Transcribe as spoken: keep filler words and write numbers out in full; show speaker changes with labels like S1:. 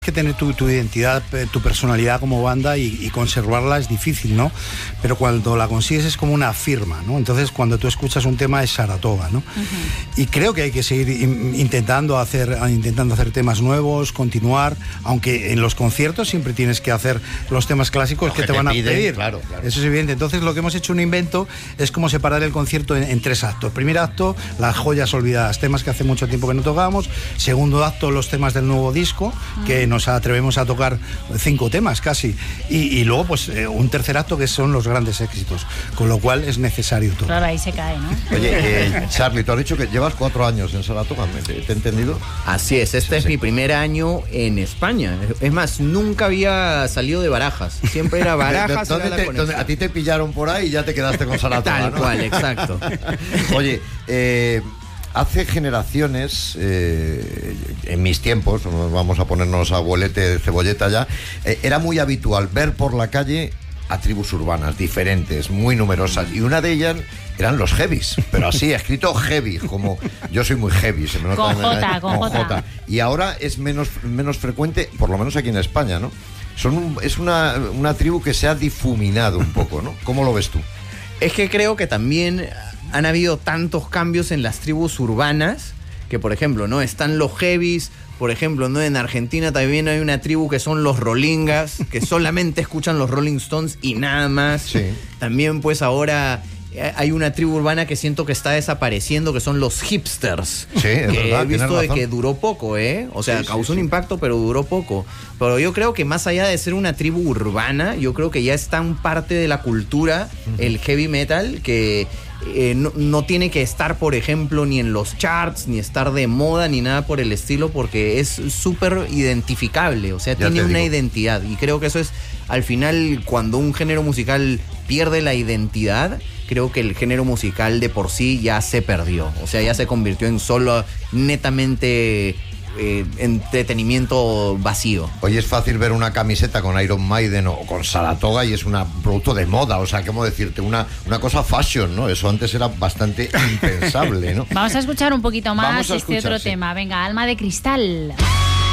S1: que tener tu, tu identidad, tu personalidad como banda y, y conservarla es difícil, ¿no? Pero cuando la consigues es como una firma, ¿no? Entonces cuando tú escuchas un tema es Saratoga, ¿no? Uh-huh. Y creo que hay que seguir in, intentando hacer intentando hacer temas nuevos, continuar, aunque en los conciertos siempre tienes que hacer los temas clásicos que, que te, te van piden, a pedir.
S2: Claro, claro.
S1: Eso es evidente. Entonces lo que hemos hecho un invento es como separar el concierto en, en tres actos. Primer acto, las joyas olvidadas, temas que hace mucho tiempo que no tocábamos. Segundo acto, los temas del nuevo disco, que nos atrevemos a tocar cinco temas casi. Y, y luego, pues, eh, un tercer acto que son los grandes éxitos. Con lo cual es necesario todo.
S3: Claro, ahí se cae, ¿no?
S2: Oye, eh, Charlie, tú has dicho que llevas cuatro años en Saratoga, ¿te, te he entendido?
S4: Así es, este sí, es sí. mi primer año en España. Es más, nunca había salido de Barajas. Siempre era Barajas.
S2: ¿Dónde
S4: era
S2: te,
S4: la
S2: donde a ti te pillaron por ahí y ya te quedaste con Saratoga,
S4: Tal
S2: ¿no?
S4: cual, exacto.
S2: Oye, eh... hace generaciones, eh, en mis tiempos, vamos a ponernos abuelete de cebolleta ya, eh, era muy habitual ver por la calle a tribus urbanas diferentes, muy numerosas, y una de ellas eran los heavies, pero así, escrito heavy, como yo soy muy heavy, se me nota.
S3: Con J, con
S2: con J. Y ahora es menos, menos frecuente, por lo menos aquí en España, ¿no? Son un, es una, una tribu que se ha difuminado un poco, ¿no? ¿Cómo lo ves tú?
S4: Es que creo que también han habido tantos cambios en las tribus urbanas que, por ejemplo, ¿no? Están los heavies, por ejemplo, ¿no? En Argentina también hay una tribu que son los rolingas, que solamente escuchan los Rolling Stones y nada más.
S2: Sí.
S4: También, pues, ahora hay una tribu urbana que siento que está desapareciendo, que son los hipsters.
S2: Sí, es
S4: que
S2: verdad,
S4: he visto de
S2: razón.
S4: que duró poco, ¿eh? O sea,
S2: sí,
S4: causó
S2: sí,
S4: un
S2: sí.
S4: impacto, pero duró poco. Pero yo creo que más allá de ser una tribu urbana, yo creo que ya es tan parte de la cultura uh-huh. el heavy metal que eh, no, no tiene que estar, por ejemplo, ni en los charts, ni estar de moda, ni nada por el estilo, porque es súper identificable. O sea,
S2: ya
S4: tiene una
S2: digo.
S4: identidad. Y creo que eso es, al final, cuando un género musical pierde la identidad, creo que el género musical de por sí ya se perdió. O sea, ya se convirtió en solo netamente eh, entretenimiento vacío.
S2: Hoy es fácil ver una camiseta con Iron Maiden o con Saratoga y es un producto de moda. O sea, ¿cómo decirte? Una, una cosa fashion, ¿no? Eso antes era bastante impensable, ¿no?
S3: Vamos a escuchar un poquito más
S2: Vamos a
S3: este
S2: escuchar,
S3: otro
S2: sí.
S3: tema. Venga, Alma de Cristal.